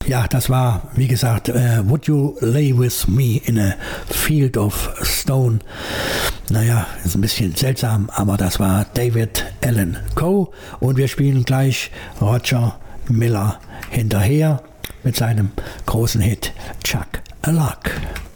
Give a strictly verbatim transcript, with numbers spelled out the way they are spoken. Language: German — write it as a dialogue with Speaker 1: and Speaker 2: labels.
Speaker 1: Ja, das war, wie gesagt, uh, Would You Lay With Me in a Field of Stone. Naja, ist ein bisschen seltsam, aber das war David Allan Coe. Und wir spielen gleich Roger Miller hinterher mit seinem großen Hit Chuck a Luck.